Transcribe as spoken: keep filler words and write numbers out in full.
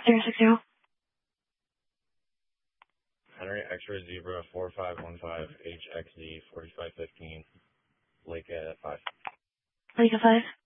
zero six zero. Henry X-ray Zebra four five one five H X Z forty-five fifteen, Lake at five. Lake at five.